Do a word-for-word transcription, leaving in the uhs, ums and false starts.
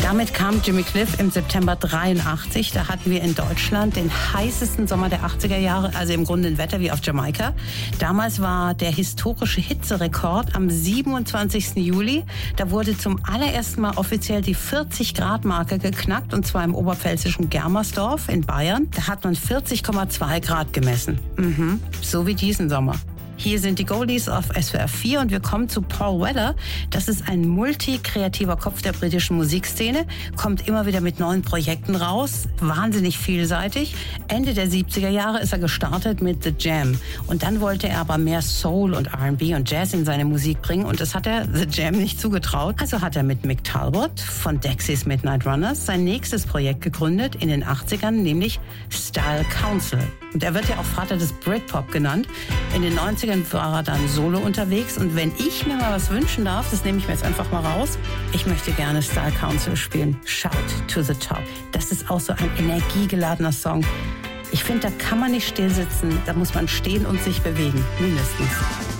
Damit kam Jimmy Cliff im September dreiundachtzig. Da hatten wir in Deutschland den heißesten Sommer der achtziger Jahre, also im Grunde ein Wetter wie auf Jamaika. Damals war der historische Hitzerekord am siebenundzwanzigsten Juli. Da wurde zum allerersten Mal offiziell die vierzig-Grad-Marke geknackt, und zwar im oberpfälzischen Germersdorf in Bayern. Da hat man vierzig Komma zwei Grad gemessen. Mhm, so wie diesen Sommer. Hier sind die Goldies auf S W R vier und wir kommen zu Paul Weller. Das ist ein multikreativer Kopf der britischen Musikszene, kommt immer wieder mit neuen Projekten raus, wahnsinnig vielseitig. Ende der siebziger Jahre ist er gestartet mit The Jam, und dann wollte er aber mehr Soul und R and B und Jazz in seine Musik bringen, und das hat er The Jam nicht zugetraut. Also hat er mit Mick Talbot von Dexys Midnight Runners sein nächstes Projekt gegründet in den achtzigern, nämlich Style Council. Und er wird ja auch Vater des Britpop genannt. In den neunzigern war er dann solo unterwegs. Und wenn ich mir mal was wünschen darf, das nehme ich mir jetzt einfach mal raus. Ich möchte gerne Style Council spielen. Shout to the Top. Das ist auch so ein energiegeladener Song. Ich finde, da kann man nicht still sitzen. Da muss man stehen und sich bewegen. Mindestens.